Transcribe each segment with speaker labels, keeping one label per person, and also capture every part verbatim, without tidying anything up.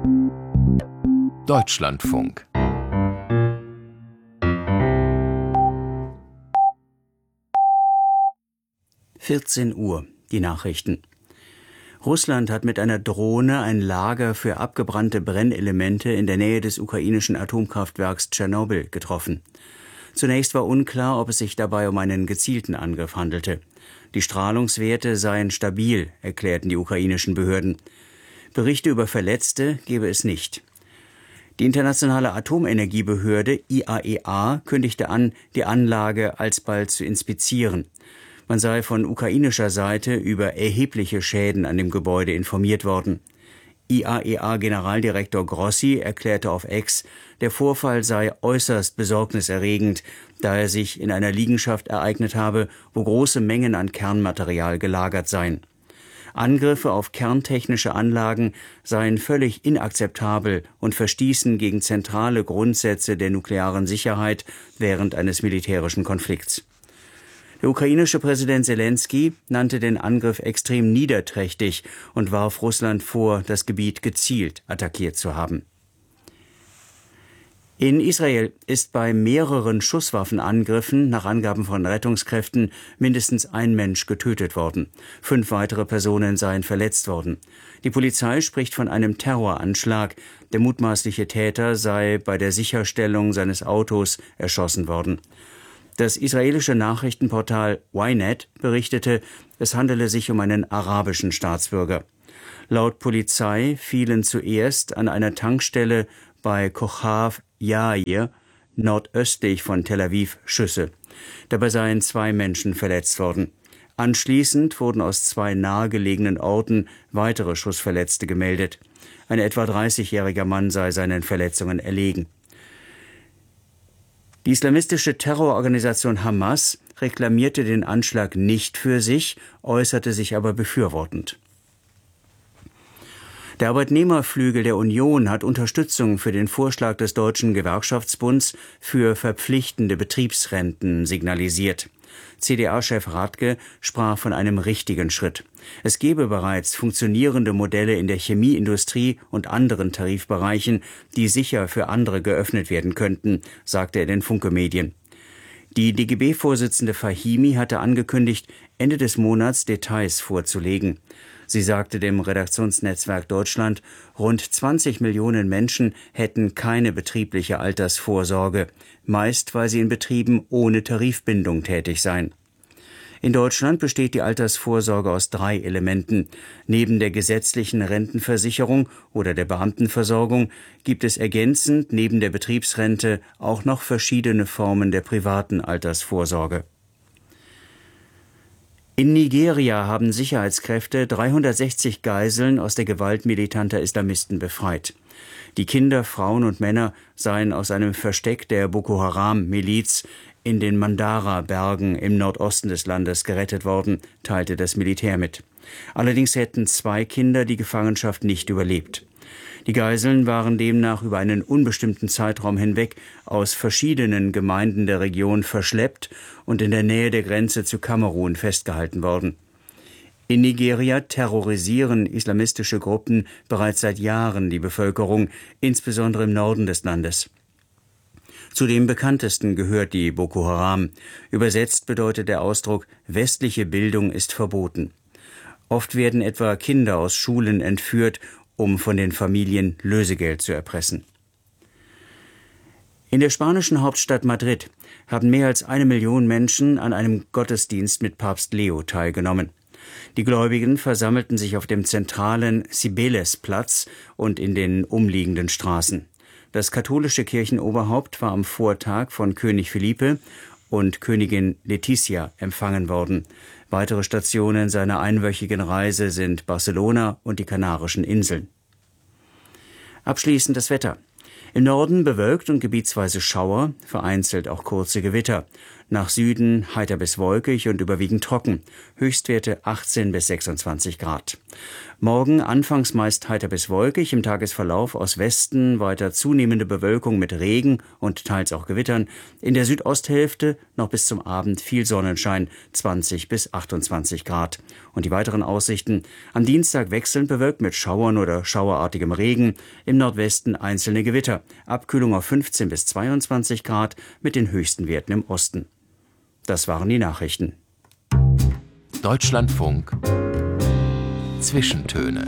Speaker 1: Deutschlandfunk.
Speaker 2: vierzehn Uhr, die Nachrichten. Russland hat mit einer Drohne ein Lager für abgebrannte Brennelemente in der Nähe des ukrainischen Atomkraftwerks Tschernobyl getroffen. Zunächst war unklar, ob es sich dabei um einen gezielten Angriff handelte. Die Strahlungswerte seien stabil, erklärten die ukrainischen Behörden. Berichte über Verletzte gebe es nicht. Die internationale Atomenergiebehörde I A E A kündigte an, die Anlage alsbald zu inspizieren. Man sei von ukrainischer Seite über erhebliche Schäden an dem Gebäude informiert worden. I A E A-Generaldirektor Grossi erklärte auf X, der Vorfall sei äußerst besorgniserregend, da er sich in einer Liegenschaft ereignet habe, wo große Mengen an Kernmaterial gelagert seien. Angriffe auf kerntechnische Anlagen seien völlig inakzeptabel und verstießen gegen zentrale Grundsätze der nuklearen Sicherheit während eines militärischen Konflikts. Der ukrainische Präsident Selenskyj nannte den Angriff extrem niederträchtig und warf Russland vor, das Gebiet gezielt attackiert zu haben. In Israel ist bei mehreren Schusswaffenangriffen nach Angaben von Rettungskräften mindestens ein Mensch getötet worden. Fünf weitere Personen seien verletzt worden. Die Polizei spricht von einem Terroranschlag. Der mutmaßliche Täter sei bei der Sicherstellung seines Autos erschossen worden. Das israelische Nachrichtenportal Ynet berichtete, es handele sich um einen arabischen Staatsbürger. Laut Polizei fielen zuerst an einer Tankstelle bei Kochav Yair, nordöstlich von Tel Aviv, Schüsse. Dabei seien zwei Menschen verletzt worden. Anschließend wurden aus zwei nahegelegenen Orten weitere Schussverletzte gemeldet. Ein etwa dreißigjähriger Mann sei seinen Verletzungen erlegen. Die islamistische Terrororganisation Hamas reklamierte den Anschlag nicht für sich, äußerte sich aber befürwortend. Der Arbeitnehmerflügel der Union hat Unterstützung für den Vorschlag des Deutschen Gewerkschaftsbunds für verpflichtende Betriebsrenten signalisiert. C D A-Chef Radke sprach von einem richtigen Schritt. Es gebe bereits funktionierende Modelle in der Chemieindustrie und anderen Tarifbereichen, die sicher für andere geöffnet werden könnten, sagte er den Funke-Medien. Die D G B-Vorsitzende Fahimi hatte angekündigt, Ende des Monats Details vorzulegen. Sie sagte dem Redaktionsnetzwerk Deutschland, rund zwanzig Millionen Menschen hätten keine betriebliche Altersvorsorge, meist weil sie in Betrieben ohne Tarifbindung tätig seien. In Deutschland besteht die Altersvorsorge aus drei Elementen. Neben der gesetzlichen Rentenversicherung oder der Beamtenversorgung gibt es ergänzend neben der Betriebsrente auch noch verschiedene Formen der privaten Altersvorsorge. In Nigeria haben Sicherheitskräfte dreihundertsechzig Geiseln aus der Gewalt militanter Islamisten befreit. Die Kinder, Frauen und Männer seien aus einem Versteck der Boko-Haram-Miliz in den Mandara-Bergen im Nordosten des Landes gerettet worden, teilte das Militär mit. Allerdings hätten zwei Kinder die Gefangenschaft nicht überlebt. Die Geiseln waren demnach über einen unbestimmten Zeitraum hinweg aus verschiedenen Gemeinden der Region verschleppt und in der Nähe der Grenze zu Kamerun festgehalten worden. In Nigeria terrorisieren islamistische Gruppen bereits seit Jahren die Bevölkerung, insbesondere im Norden des Landes. Zu den bekanntesten gehört die Boko Haram. Übersetzt bedeutet der Ausdruck, westliche Bildung ist verboten. Oft werden etwa Kinder aus Schulen entführt, um von den Familien Lösegeld zu erpressen. In der spanischen Hauptstadt Madrid haben mehr als eine Million Menschen an einem Gottesdienst mit Papst Leo teilgenommen. Die Gläubigen versammelten sich auf dem zentralen Cibeles-Platz und in den umliegenden Straßen. Das katholische Kirchenoberhaupt war am Vortag von König Felipe und Königin Letizia empfangen worden. Weitere Stationen seiner einwöchigen Reise sind Barcelona und die Kanarischen Inseln. Abschließend das Wetter. Im Norden bewölkt und gebietsweise Schauer, vereinzelt auch kurze Gewitter. Nach Süden heiter bis wolkig und überwiegend trocken. Höchstwerte achtzehn bis sechsundzwanzig Grad. Morgen anfangs meist heiter bis wolkig, im Tagesverlauf aus Westen weiter zunehmende Bewölkung mit Regen und teils auch Gewittern. In der Südosthälfte noch bis zum Abend viel Sonnenschein, zwanzig bis achtundzwanzig Grad. Und die weiteren Aussichten: am Dienstag wechselnd bewölkt mit Schauern oder schauerartigem Regen, im Nordwesten einzelne Gewitter. Abkühlung auf fünfzehn bis zweiundzwanzig Grad mit den höchsten Werten im Osten. Das waren die Nachrichten.
Speaker 1: Deutschlandfunk Zwischentöne.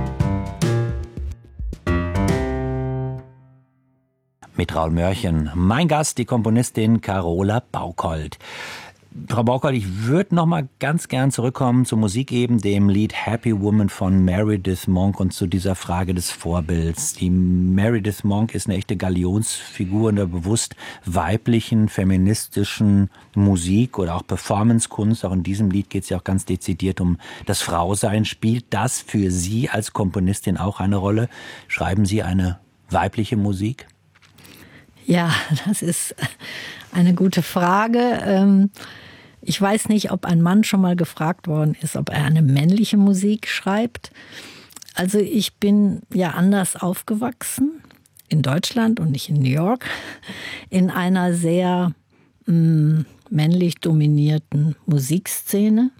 Speaker 3: Mit Raul Mörchen. Mein Gast, die Komponistin Carola Bauckold. Frau Bauckold, ich würde noch mal ganz gern zurückkommen zur Musik eben, dem Lied Happy Woman von Meredith Monk und zu dieser Frage des Vorbilds. Die Meredith Monk ist eine echte Galionsfigur in der bewusst weiblichen, feministischen Musik oder auch Performancekunst. Auch in diesem Lied geht es ja auch ganz dezidiert um das Frausein. Spielt das für Sie als Komponistin auch eine Rolle? Schreiben Sie eine weibliche Musik?
Speaker 4: Ja, das ist eine gute Frage. Ich weiß nicht, ob ein Mann schon mal gefragt worden ist, ob er eine männliche Musik schreibt. Also ich bin ja anders aufgewachsen, in Deutschland und nicht in New York, in einer sehr mh, männlich dominierten Musikszene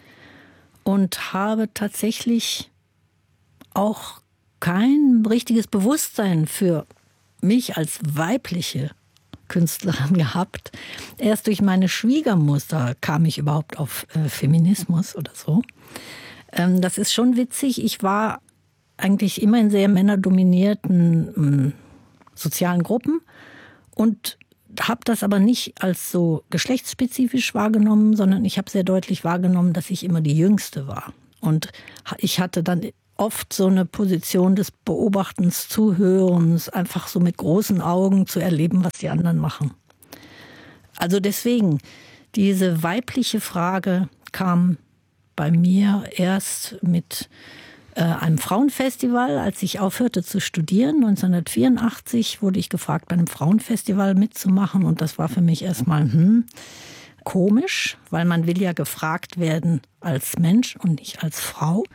Speaker 4: und habe tatsächlich auch kein richtiges Bewusstsein für mich als weibliche Künstlerin gehabt. Erst durch meine Schwiegermutter kam ich überhaupt auf äh, Feminismus oder so. Ähm, das ist schon witzig. Ich war eigentlich immer in sehr männerdominierten ähm, sozialen Gruppen und habe das aber nicht als so geschlechtsspezifisch wahrgenommen, sondern ich habe sehr deutlich wahrgenommen, dass ich immer die Jüngste war. Und ich hatte dann oft so eine Position des Beobachtens, Zuhörens, einfach so mit großen Augen zu erleben, was die anderen machen. Also deswegen, diese weibliche Frage kam bei mir erst mit äh, einem Frauenfestival. Als ich aufhörte zu studieren, neunzehnhundertvierundachtzig, wurde ich gefragt, bei einem Frauenfestival mitzumachen. Und das war für mich erstmal hm, komisch, weil man will ja gefragt werden als Mensch und nicht als Frau.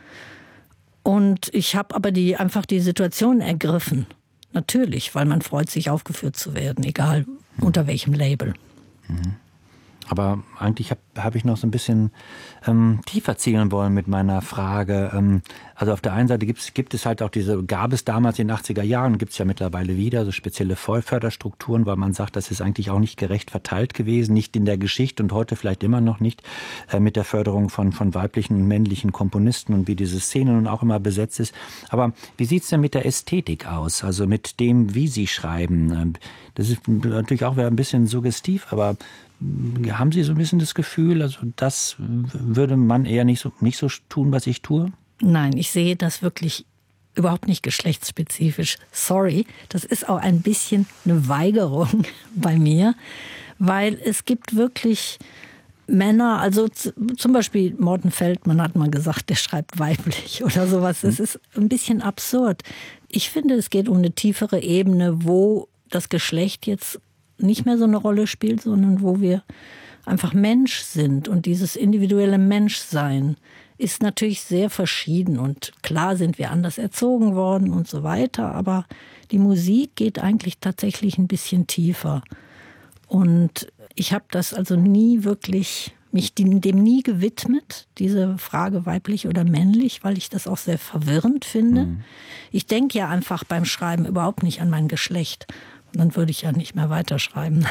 Speaker 4: Und ich habe aber die, einfach die Situation ergriffen. Natürlich, weil man freut sich, aufgeführt zu werden, egal unter welchem Label.
Speaker 3: Mhm. Aber eigentlich habe hab ich noch so ein bisschen ähm, tiefer zielen wollen mit meiner Frage. Ähm, also auf der einen Seite gibt's, gibt es halt auch diese, gab es damals in den achtziger Jahren, gibt es ja mittlerweile wieder so spezielle Vollförderstrukturen, weil man sagt, das ist eigentlich auch nicht gerecht verteilt gewesen, nicht in der Geschichte und heute vielleicht immer noch nicht, äh, mit der Förderung von, von weiblichen und männlichen Komponisten und wie diese Szene nun auch immer besetzt ist. Aber wie sieht's denn mit der Ästhetik aus? Also mit dem, wie Sie schreiben? Das ist natürlich auch wieder ein bisschen suggestiv, aber haben Sie so ein bisschen das Gefühl, also das würde man eher nicht so, nicht so tun, was ich tue?
Speaker 4: Nein, ich sehe das wirklich überhaupt nicht geschlechtsspezifisch. Sorry, das ist auch ein bisschen eine Weigerung bei mir, weil es gibt wirklich Männer, also zum Beispiel Morten Feldman hat mal gesagt, der schreibt weiblich oder sowas. Das ist ein bisschen absurd. Ich finde, es geht um eine tiefere Ebene, wo das Geschlecht jetzt nicht mehr so eine Rolle spielt, sondern wo wir einfach Mensch sind. Und dieses individuelle Menschsein ist natürlich sehr verschieden. Und klar sind wir anders erzogen worden und so weiter. Aber die Musik geht eigentlich tatsächlich ein bisschen tiefer. Und ich habe das also nie wirklich, mich dem, dem nie gewidmet, diese Frage weiblich oder männlich, weil ich das auch sehr verwirrend finde. Mhm. Ich denke ja einfach beim Schreiben überhaupt nicht an mein Geschlecht. Dann würde ich ja nicht mehr weiterschreiben.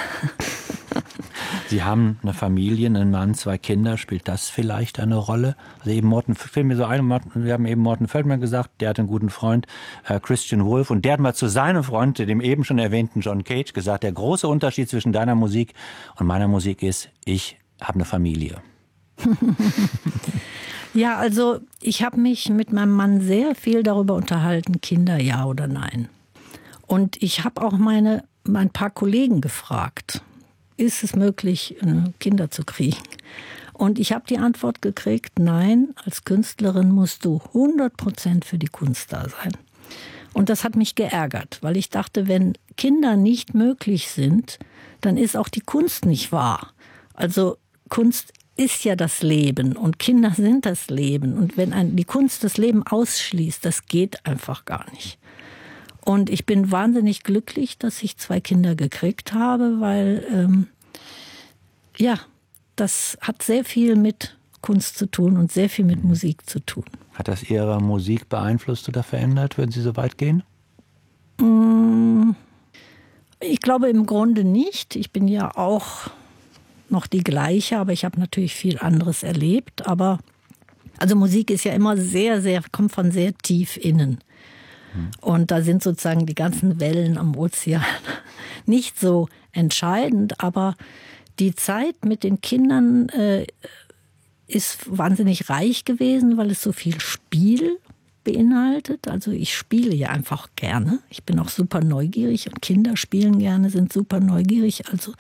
Speaker 3: Sie haben eine Familie, einen Mann, zwei Kinder. Spielt das vielleicht eine Rolle? Also eben Morten, fiel mir so ein, wir haben eben Morten Feldman gesagt, der hat einen guten Freund, äh, Christian Wolff. Und der hat mal zu seinem Freund, dem eben schon erwähnten John Cage, gesagt, der große Unterschied zwischen deiner Musik und meiner Musik ist, ich habe eine Familie.
Speaker 4: Ja, also ich habe mich mit meinem Mann sehr viel darüber unterhalten, Kinder ja oder nein. Und ich habe auch meine, ein paar Kollegen gefragt, ist es möglich, Kinder zu kriegen? Und ich habe die Antwort gekriegt, nein, als Künstlerin musst du hundert Prozent für die Kunst da sein. Und das hat mich geärgert, weil ich dachte, wenn Kinder nicht möglich sind, dann ist auch die Kunst nicht wahr. Also Kunst ist ja das Leben und Kinder sind das Leben. Und wenn ein, die Kunst das Leben ausschließt, das geht einfach gar nicht. Und ich bin wahnsinnig glücklich, dass ich zwei Kinder gekriegt habe, weil ähm, ja, das hat sehr viel mit Kunst zu tun und sehr viel mit Musik zu tun.
Speaker 3: Hat das Ihre Musik beeinflusst oder verändert? Würden Sie so weit gehen?
Speaker 4: Ich glaube im Grunde nicht. Ich bin ja auch noch die gleiche, aber ich habe natürlich viel anderes erlebt. Aber also Musik ist ja immer sehr, sehr, kommt von sehr tief innen. Hm. Und da sind sozusagen die ganzen Wellen am Ozean nicht so entscheidend. Aber die Zeit mit den Kindern äh, ist wahnsinnig reich gewesen, weil es so viel Spiel beinhaltet. Also ich spiele ja einfach gerne. Ich bin auch super neugierig und Kinder spielen gerne, sind super neugierig. Also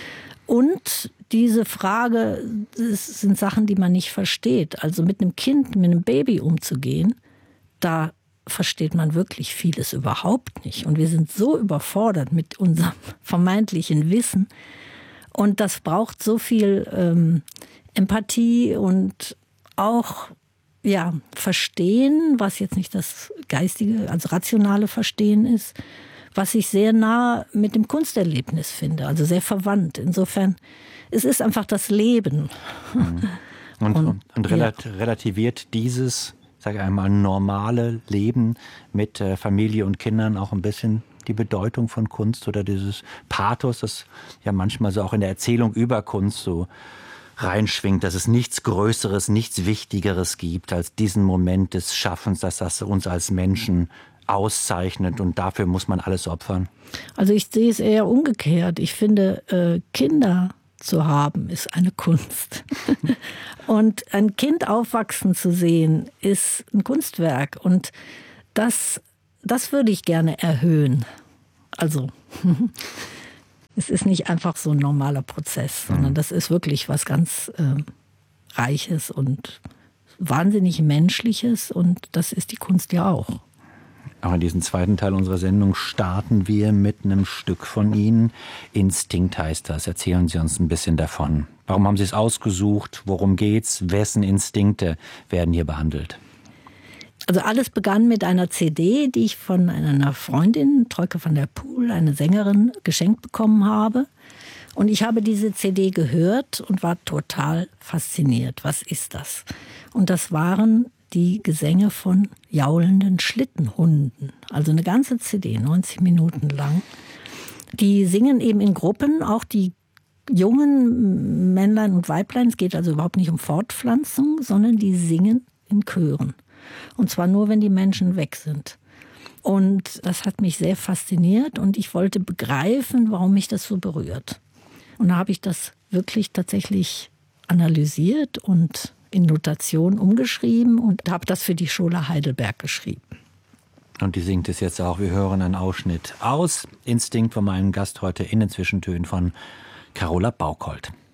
Speaker 4: und diese Frage, das sind Sachen, die man nicht versteht. Also mit einem Kind, mit einem Baby umzugehen, da versteht man wirklich vieles überhaupt nicht. Und wir sind so überfordert mit unserem vermeintlichen Wissen. Und das braucht so viel ähm, Empathie und auch ja, Verstehen, was jetzt nicht das geistige, also rationale Verstehen ist, was ich sehr nah mit dem Kunsterlebnis finde, also sehr verwandt. Insofern, es ist einfach das Leben.
Speaker 3: Und, und, und relat- ja. relativiert dieses, sage ich einmal, normale Leben mit äh, Familie und Kindern auch ein bisschen die Bedeutung von Kunst oder dieses Pathos, das ja manchmal so auch in der Erzählung über Kunst so reinschwingt, dass es nichts Größeres, nichts Wichtigeres gibt als diesen Moment des Schaffens, dass das uns als Menschen auszeichnet und dafür muss man alles opfern?
Speaker 4: Also ich sehe es eher umgekehrt. Ich finde, äh, Kinder zu haben ist eine Kunst. Und ein Kind aufwachsen zu sehen, ist ein Kunstwerk. Und das, das würde ich gerne erhöhen. Also es ist nicht einfach so ein normaler Prozess, sondern das ist wirklich was ganz äh, Reiches und wahnsinnig Menschliches. Und das ist die Kunst ja auch.
Speaker 3: Auch in diesem zweiten Teil unserer Sendung starten wir mit einem Stück von Ihnen. Instinkt heißt das. Erzählen Sie uns ein bisschen davon. Warum haben Sie es ausgesucht? Worum geht's? Wessen Instinkte werden hier behandelt?
Speaker 4: Also alles begann mit einer C D, die ich von einer Freundin, Troike van der Poel, eine Sängerin, geschenkt bekommen habe. Und ich habe diese C D gehört und war total fasziniert. Was ist das? Und das waren die Gesänge von jaulenden Schlittenhunden. Also eine ganze C D, neunzig Minuten lang. Die singen eben in Gruppen, auch die jungen Männlein und Weiblein. Es geht also überhaupt nicht um Fortpflanzung, sondern die singen in Chören. Und zwar nur, wenn die Menschen weg sind. Und das hat mich sehr fasziniert und ich wollte begreifen, warum mich das so berührt. Und da habe ich das wirklich tatsächlich analysiert und in Notation umgeschrieben und habe das für die Schule Heidelberg geschrieben.
Speaker 3: Und die singt es jetzt auch. Wir hören einen Ausschnitt aus Instinkt von meinem Gast heute in den Zwischentönen von Carola Bauchold.